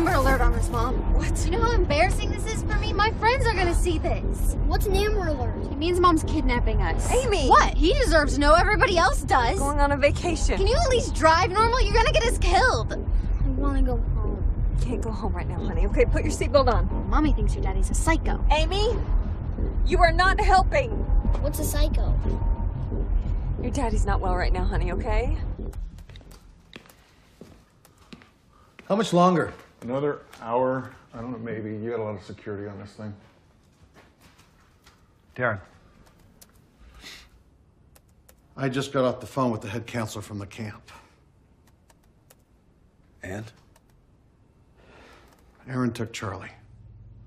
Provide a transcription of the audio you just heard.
Amber Alert on us, Mom. What? You know how embarrassing this is for me? My friends are gonna see this. What's an Amber Alert? It means Mom's kidnapping us. Amy! What? He deserves to know. Everybody else does. Going on a vacation. Can you at least drive normal? You're gonna get us killed. I want to go home. You can't go home right now, honey. Okay, put your seatbelt on. Mommy thinks your daddy's a psycho. Amy, you are not helping. What's a psycho? Your daddy's not well right now, honey, okay? How much longer? Another hour. I don't know, maybe. You got a lot of security on this thing. Darren. I just got off the phone with the head counselor from the camp. And? Aaron took Charlie.